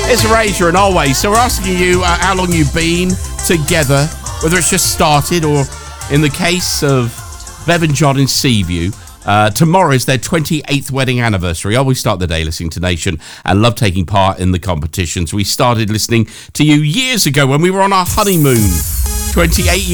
It's Erasure and Always. So we're asking you how long you've been together, whether it's just started or, in the case of Bev and John in Seaview, tomorrow is their 28th wedding anniversary. I always start the day listening to Nation and love taking part in the competitions. We started listening to you years ago when we were on our honeymoon. 28